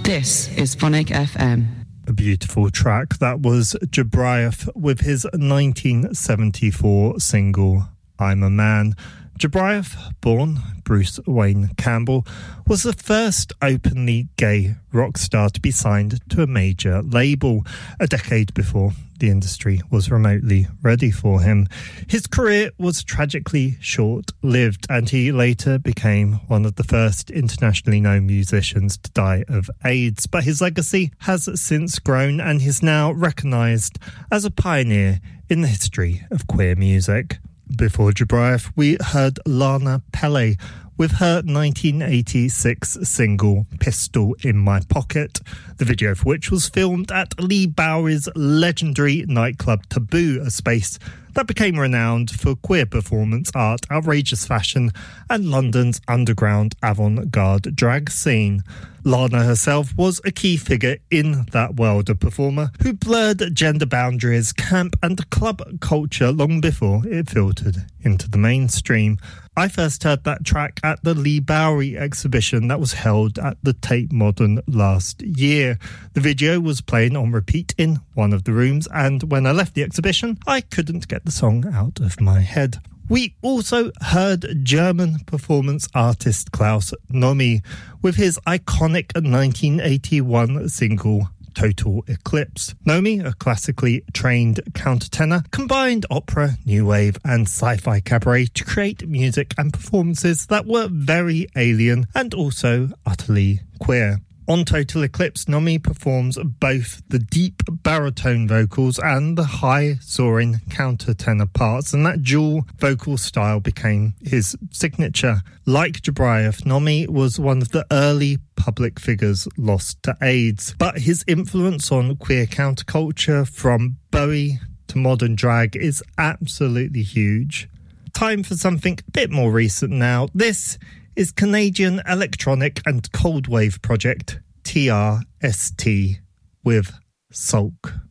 This is Phonic FM. A beautiful track. That was Jobriath with his 1974 single, I'm a Man. Jobriath, born Bruce Wayne Campbell, was the first openly gay rock star to be signed to a major label, a decade before the industry was remotely ready for him. His career was tragically short-lived, and he later became one of the first internationally known musicians to die of AIDS. But his legacy has since grown, and he's now recognised as a pioneer in the history of queer music. Before Jobriath, we heard Lana Pelle with her 1986 single Pistol in My Pocket, the video for which was filmed at Lee Bowery's legendary nightclub Taboo, a space that became renowned for queer performance art, outrageous fashion, and London's underground avant-garde drag scene. Lana herself was a key figure in that world, a performer who blurred gender boundaries, camp and club culture long before it filtered into the mainstream. I first heard that track at the Lee Bowery exhibition that was held at the Tate Modern last year. The video was playing on repeat in one of the rooms, and when I left the exhibition, I couldn't get the song out of my head. We also heard German performance artist Klaus Nomi with his iconic 1981 single Total Eclipse. Nomi, a classically trained countertenor, combined opera, new wave and sci-fi cabaret to create music and performances that were very alien and also utterly queer. On Total Eclipse, Nomi performs both the deep baritone vocals and the high soaring countertenor parts, and that dual vocal style became his signature. Like Jobriath, Nomi was one of the early public figures lost to AIDS, but his influence on queer counterculture from Bowie to modern drag is absolutely huge. Time for something a bit more recent now. This is Canadian electronic and cold wave project TRST with Sulk.